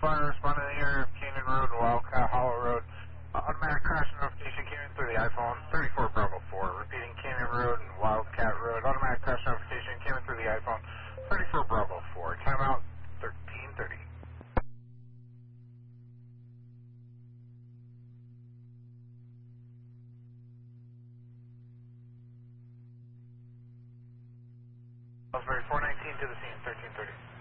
Fire responding to the area of Canyon Road and Wildcat Hollow Road. Automatic crash notification came in through the iPhone. 34 Bravo 4. Repeating Canyon Road and Wildcat Road. Automatic crash notification came in through the iPhone. 34 Bravo 4. Timeout 13:30. Salisbury 419 to the scene, 13:30.